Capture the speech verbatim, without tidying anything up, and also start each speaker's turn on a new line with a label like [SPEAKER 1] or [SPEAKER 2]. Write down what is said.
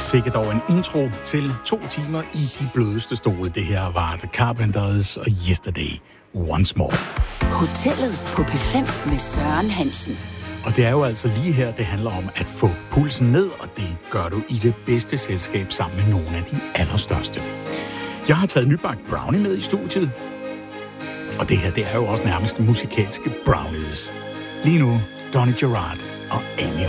[SPEAKER 1] Sikkert dog en intro til to timer i de blødeste stole. Det her var The Carpenters og Yesterday Once More.
[SPEAKER 2] Hotellet på P fem med Søren Hansen.
[SPEAKER 1] Og det er jo altså lige her, det handler om at få pulsen ned, og det gør du i det bedste selskab sammen med nogle af de allerstørste. Jeg har taget nybagt brownie med i studiet. Og det her, det er jo også nærmest musikalske brownies. Lige nu, Donny Gerard og Amy